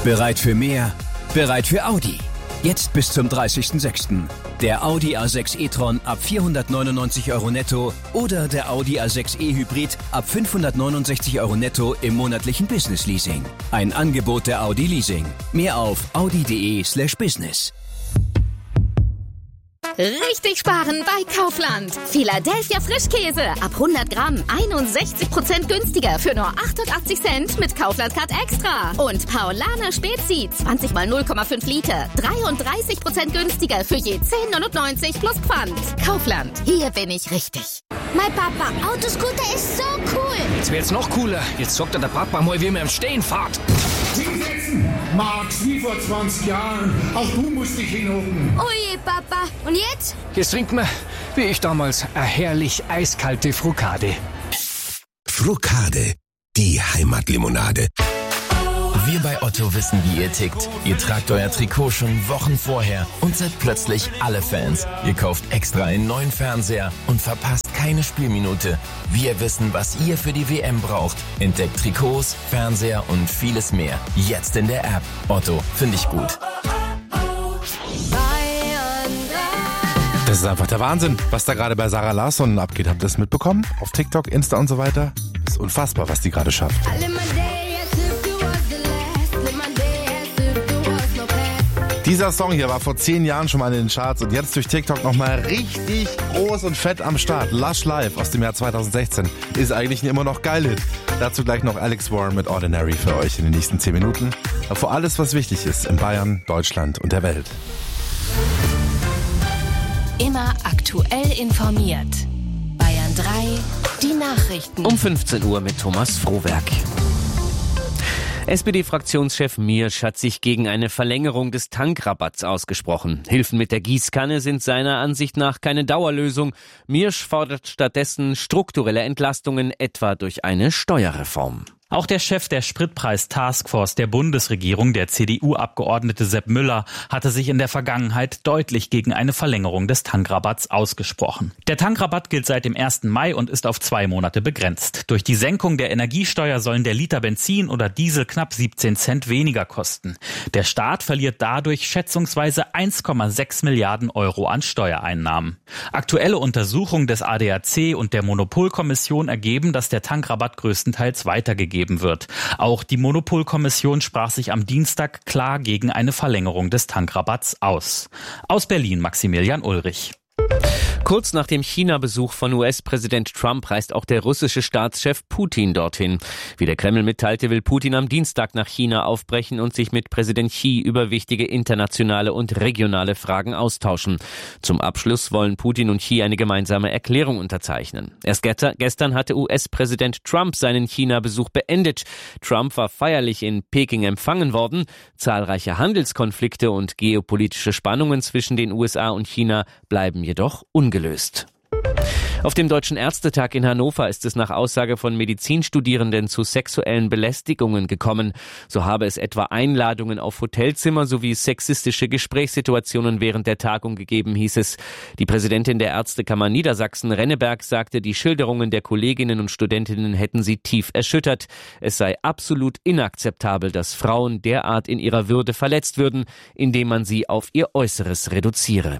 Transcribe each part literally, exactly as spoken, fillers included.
Bereit für mehr? Bereit für Audi. Jetzt bis zum dreißigsten sechsten Der Audi A sechs e-tron ab vierhundertneunundneunzig Euro netto oder der Audi A sechs e-Hybrid ab fünfhundertneunundsechzig Euro netto im monatlichen Business-Leasing. Ein Angebot der Audi Leasing. Mehr auf audi.de slash business. Richtig sparen bei Kaufland. Philadelphia Frischkäse ab hundert Gramm einundsechzig Prozent günstiger für nur achtundachtzig Cent mit Kaufland Card Extra. Und Paulaner Spezi zwanzig mal null Komma fünf Liter dreiunddreißig Prozent günstiger für je zehn neunundneunzig plus Pfand. Kaufland, hier bin ich richtig. Mein Papa, Autoscooter ist so cool. Jetzt wird's noch cooler. Jetzt sagt er der Papa mal, wie man im Stehen fährt. Hinsetzen! Max, wie vor zwanzig Jahren. Auch du musst dich hinhocken. Oje, Papa. Und jetzt? Jetzt trinken wir, wie ich damals, eine herrlich eiskalte Frucade. Frucade, die Heimatlimonade. Wir bei Otto wissen, wie ihr tickt. Ihr tragt euer Trikot schon Wochen vorher und seid plötzlich alle Fans. Ihr kauft extra einen neuen Fernseher und verpasst keine Spielminute. Wir wissen, was ihr für die W M braucht. Entdeckt Trikots, Fernseher und vieles mehr. Jetzt in der App. Otto, finde ich gut. Das ist einfach der Wahnsinn, was da gerade bei Sarah Larsson abgeht. Habt ihr das mitbekommen? Auf TikTok, Insta und so weiter? Das ist unfassbar, was die gerade schafft. Dieser Song hier war vor zehn Jahren schon mal in den Charts und jetzt durch TikTok nochmal richtig groß und fett am Start. Lush Live aus dem Jahr zweitausendsechzehn ist eigentlich ein immer noch geil Hit. Dazu gleich noch Alex Warren mit Ordinary für euch in den nächsten zehn Minuten. Vor alles, was wichtig ist in Bayern, Deutschland und der Welt. Immer aktuell informiert. Bayern drei, die Nachrichten. Um fünfzehn Uhr mit Thomas Frohwerk. S P D-Fraktionschef Miersch hat sich gegen eine Verlängerung des Tankrabatts ausgesprochen. Hilfen mit der Gießkanne sind seiner Ansicht nach keine Dauerlösung. Miersch fordert stattdessen strukturelle Entlastungen, etwa durch eine Steuerreform. Auch der Chef der Spritpreis-Taskforce der Bundesregierung, der C D U-Abgeordnete Sepp Müller, hatte sich in der Vergangenheit deutlich gegen eine Verlängerung des Tankrabatts ausgesprochen. Der Tankrabatt gilt seit dem ersten Mai und ist auf zwei Monate begrenzt. Durch die Senkung der Energiesteuer sollen der Liter Benzin oder Diesel knapp siebzehn Cent weniger kosten. Der Staat verliert dadurch schätzungsweise eins Komma sechs Milliarden Euro an Steuereinnahmen. Aktuelle Untersuchungen des A D A C und der Monopolkommission ergeben, dass der Tankrabatt größtenteils weitergegeben wird. Auch die Monopolkommission sprach sich am Dienstag klar gegen eine Verlängerung des Tankrabatts aus. Aus Berlin Maximilian Ulrich. Kurz nach dem China-Besuch von U S-Präsident Trump reist auch der russische Staatschef Putin dorthin. Wie der Kreml mitteilte, will Putin am Dienstag nach China aufbrechen und sich mit Präsident Xi über wichtige internationale und regionale Fragen austauschen. Zum Abschluss wollen Putin und Xi eine gemeinsame Erklärung unterzeichnen. Erst gestern hatte U S-Präsident Trump seinen China-Besuch beendet. Trump war feierlich in Peking empfangen worden. Zahlreiche Handelskonflikte und geopolitische Spannungen zwischen den U S A und China bleiben jedoch ungelöst. Gelöst. Auf dem Deutschen Ärztetag in Hannover ist es nach Aussage von Medizinstudierenden zu sexuellen Belästigungen gekommen. So habe es etwa Einladungen auf Hotelzimmer sowie sexistische Gesprächssituationen während der Tagung gegeben, hieß es. Die Präsidentin der Ärztekammer Niedersachsen, Renneberg, sagte, die Schilderungen der Kolleginnen und Studentinnen hätten sie tief erschüttert. Es sei absolut inakzeptabel, dass Frauen derart in ihrer Würde verletzt würden, indem man sie auf ihr Äußeres reduziere.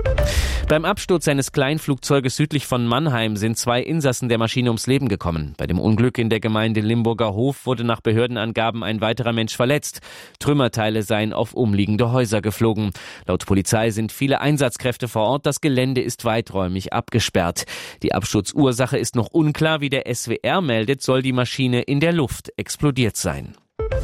Beim Absturz eines Kleinflugzeuges südlich von Mannheim sind zwei Insassen der Maschine ums Leben gekommen. Bei dem Unglück in der Gemeinde Limburger Hof wurde nach Behördenangaben ein weiterer Mensch verletzt. Trümmerteile seien auf umliegende Häuser geflogen. Laut Polizei sind viele Einsatzkräfte vor Ort. Das Gelände ist weiträumig abgesperrt. Die Absturzursache ist noch unklar. Wie der S W R meldet, soll die Maschine in der Luft explodiert sein.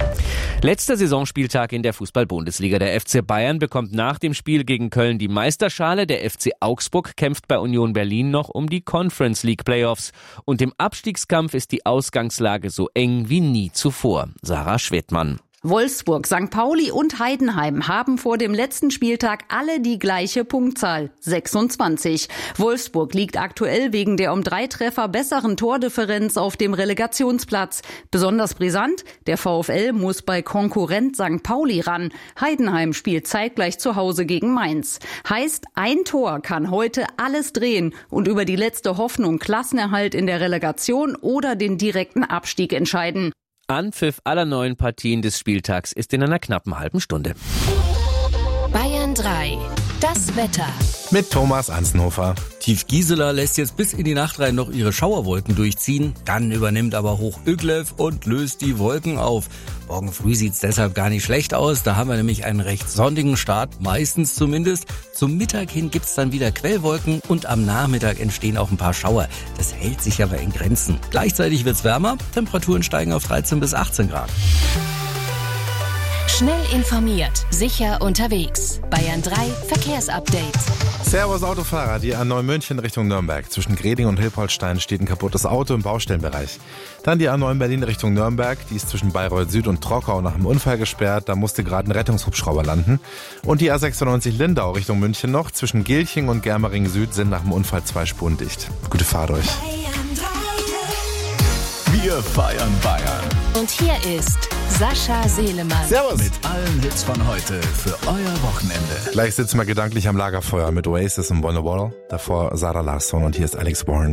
Letzter Saisonspieltag in der Fußball-Bundesliga. Der F C Bayern bekommt nach dem Spiel gegen Köln die Meisterschale. Der F C Augsburg kämpft bei Union Berlin noch um die Conference League Playoffs. Und im Abstiegskampf ist die Ausgangslage so eng wie nie zuvor. Sarah Schwedmann. Wolfsburg, Sankt Pauli und Heidenheim haben vor dem letzten Spieltag alle die gleiche Punktzahl, sechsundzwanzig. Wolfsburg liegt aktuell wegen der um drei Treffer besseren Tordifferenz auf dem Relegationsplatz. Besonders brisant, der VfL muss bei Konkurrent Sankt Pauli ran. Heidenheim spielt zeitgleich zu Hause gegen Mainz. Heißt, ein Tor kann heute alles drehen und über die letzte Hoffnung Klassenerhalt in der Relegation oder den direkten Abstieg entscheiden. Anpfiff aller neuen Partien des Spieltags ist in einer knappen halben Stunde. Bayern drei. Das Wetter. Mit Thomas Anzenhofer. Tief Gisela lässt jetzt bis in die Nacht rein noch ihre Schauerwolken durchziehen. Dann übernimmt aber Hoch Yglev und löst die Wolken auf. Morgen früh sieht's deshalb gar nicht schlecht aus. Da haben wir nämlich einen recht sonnigen Start, meistens zumindest. Zum Mittag hin gibt's dann wieder Quellwolken und am Nachmittag entstehen auch ein paar Schauer. Das hält sich aber in Grenzen. Gleichzeitig wird's wärmer. Temperaturen steigen auf dreizehn bis achtzehn Grad. Schnell informiert, sicher unterwegs. Bayern drei Verkehrsupdate. Servus Autofahrer, die A neun München Richtung Nürnberg. Zwischen Greding und Hilpoltstein steht ein kaputtes Auto im Baustellenbereich. Dann die A neun Berlin Richtung Nürnberg, die ist zwischen Bayreuth Süd und Trockau nach einem Unfall gesperrt. Da musste gerade ein Rettungshubschrauber landen. Und die A sechsundneunzig Lindau Richtung München noch. Zwischen Gelching und Germering Süd sind nach dem Unfall zwei Spuren dicht. Gute Fahrt euch. Wir feiern Bayern. Und hier ist Sascha Selemann. Servus. Mit allen Hits von heute für euer Wochenende. Gleich sitzen wir gedanklich am Lagerfeuer mit Oasis und Wonderwall. Davor Sarah Larsson und hier ist Alex Warren.